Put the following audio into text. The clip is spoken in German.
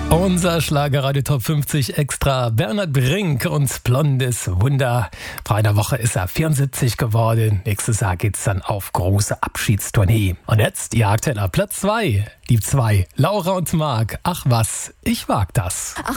Unser Schlagerradio Top 50 Extra. Bernhard Brink und Blondes Wunder. Vor einer Woche ist er 74 geworden. Nächstes Jahr geht's dann auf große Abschiedstournee. Und jetzt ihr aktueller Platz 2. Die 2. Laura und Marc. Ach was, ich wag das. Ach